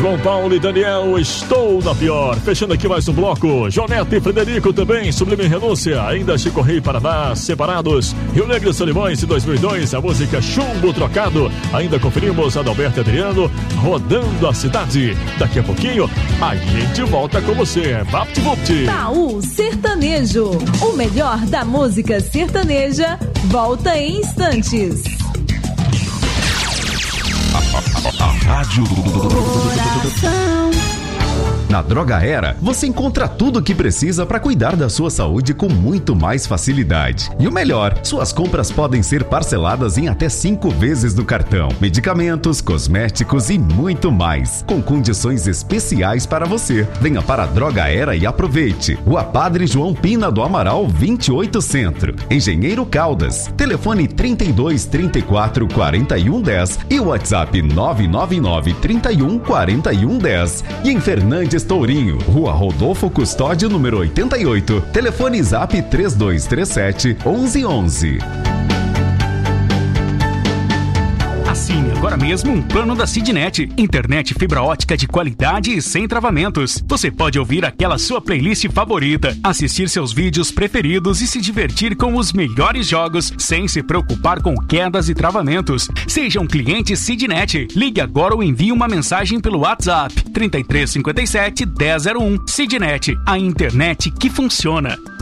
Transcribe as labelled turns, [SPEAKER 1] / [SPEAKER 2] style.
[SPEAKER 1] João Paulo e Daniel, Estou na Pior. Fechando aqui mais um bloco. Jonete e Frederico também, Sublime Renúncia. Ainda Chico Rei, Paraná, Separados. Rio Negro e Solimões, em 2002, a música Chumbo Trocado. Ainda conferimos Adalberto Adriano, Rodando a Cidade. Daqui a pouquinho, a gente volta com você. Vapt-vupt.
[SPEAKER 2] Baú Sertanejo. O melhor da música sertaneja volta em instantes.
[SPEAKER 3] A Rádio
[SPEAKER 2] Coração.
[SPEAKER 3] Na Droga Era, você encontra tudo o que precisa para cuidar da sua saúde com muito mais facilidade. E o melhor, suas compras podem ser parceladas em até 5 vezes no cartão. Medicamentos, cosméticos e muito mais, com condições especiais para você. Venha para a Droga Era e aproveite. Rua Padre João Pina do Amaral, 28 Centro. Engenheiro Caldas. Telefone 32 34 41 10 e o WhatsApp 999 31 41 10. E em Fernandes Tourinho, Rua Rodolfo Custódio, número 88. Telefone Zap 3237 1111.
[SPEAKER 4] Assine agora mesmo um plano da Sidnet. Internet fibra ótica de qualidade e sem travamentos. Você pode ouvir aquela sua playlist favorita, assistir seus vídeos preferidos e se divertir com os melhores jogos sem se preocupar com quedas e travamentos. Seja um cliente Sidnet. Ligue agora ou envie uma mensagem pelo WhatsApp 3357 1001. Sidnet, a internet que funciona.